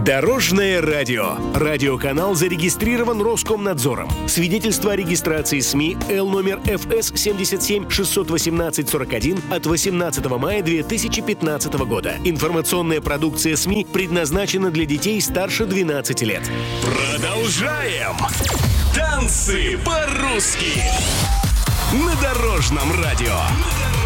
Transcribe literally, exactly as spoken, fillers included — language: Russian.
Дорожное радио. Радиоканал зарегистрирован Роскомнадзором. Свидетельство о регистрации СМИ Л номер эф эс семьдесят семь шестьсот восемнадцать сорок один от восемнадцатого мая две тысячи пятнадцатого года. Информационная продукция СМИ предназначена для детей старше двенадцати лет. Продолжаем! Танцы по-русски на Дорожном радио.